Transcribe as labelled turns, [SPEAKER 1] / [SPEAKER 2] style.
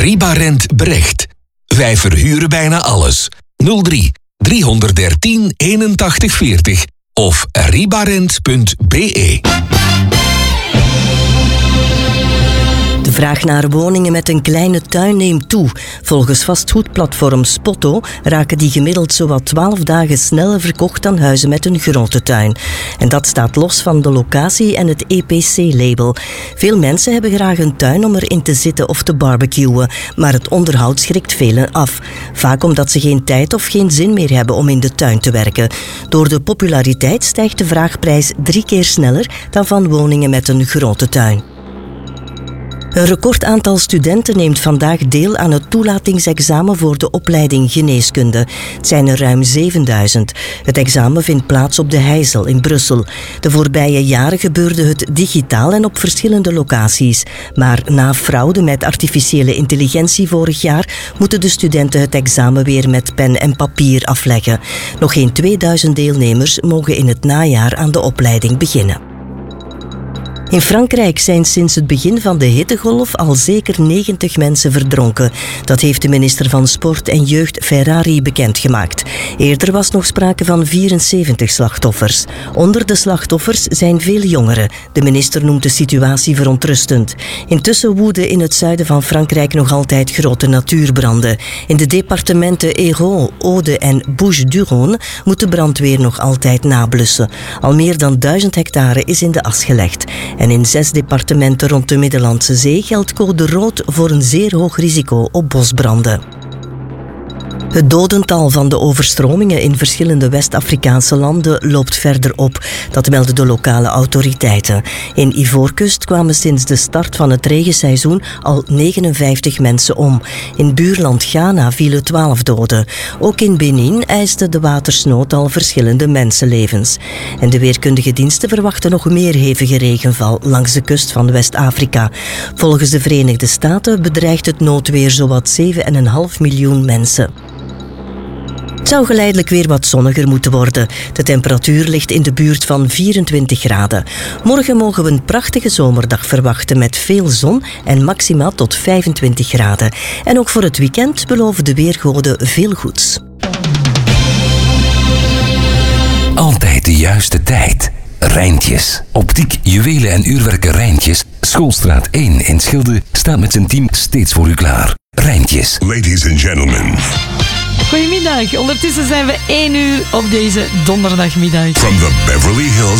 [SPEAKER 1] Ribarent Brecht. Wij verhuren bijna alles. 03 313 81 40 of ribarent.be.
[SPEAKER 2] De vraag naar woningen met een kleine tuin neemt toe. Volgens vastgoedplatform Spotto raken die gemiddeld zowat 12 dagen sneller verkocht dan huizen met een grote tuin. En dat staat los van de locatie en het EPC-label. Veel mensen hebben graag een tuin om erin te zitten of te barbecuen, maar het onderhoud schrikt velen af. Vaak omdat ze geen tijd of geen zin meer hebben om in de tuin te werken. Door de populariteit stijgt de vraagprijs 3 keer sneller dan van woningen met een grote tuin. Een record aantal studenten neemt vandaag deel aan het toelatingsexamen voor de opleiding geneeskunde. Het zijn er ruim 7000. Het examen vindt plaats op de Heijzel in Brussel. De voorbije jaren gebeurde het digitaal en op verschillende locaties. Maar na fraude met artificiële intelligentie vorig jaar moeten de studenten het examen weer met pen en papier afleggen. Nog geen 2000 deelnemers mogen in het najaar aan de opleiding beginnen. In Frankrijk zijn sinds het begin van de hittegolf al zeker 90 mensen verdronken. Dat heeft de minister van Sport en Jeugd Ferrari bekendgemaakt. Eerder was nog sprake van 74 slachtoffers. Onder de slachtoffers zijn veel jongeren. De minister noemt de situatie verontrustend. Intussen woeden in het zuiden van Frankrijk nog altijd grote natuurbranden. In de departementen Hérault, Aude en Bouches-du-Rhône moet de brandweer nog altijd nablussen. Al meer dan 1000 hectare is in de as gelegd. En in 6 departementen rond de Middellandse Zee geldt code rood voor een zeer hoog risico op bosbranden. Het dodental van de overstromingen in verschillende West-Afrikaanse landen loopt verder op. Dat melden de lokale autoriteiten. In Ivoorkust kwamen sinds de start van het regenseizoen al 59 mensen om. In buurland Ghana vielen 12 doden. Ook in Benin eiste de watersnood al verschillende mensenlevens. En de weerkundige diensten verwachten nog meer hevige regenval langs de kust van West-Afrika. Volgens de Verenigde Staten bedreigt het noodweer zowat 7,5 miljoen mensen. Het zou geleidelijk weer wat zonniger moeten worden. De temperatuur ligt in de buurt van 24 graden. Morgen mogen we een prachtige zomerdag verwachten met veel zon en maximaal tot 25 graden. En ook voor het weekend beloven de weergoden veel goeds.
[SPEAKER 1] Altijd de juiste tijd. Rijntjes. Optiek, juwelen en uurwerken Rijntjes. Schoolstraat 1 in Schilde staat met zijn team steeds voor u klaar. Rijntjes.
[SPEAKER 3] Ladies and gentlemen.
[SPEAKER 4] Goedemiddag, ondertussen zijn we 1 uur op deze donderdagmiddag.
[SPEAKER 3] From the Beverly Hills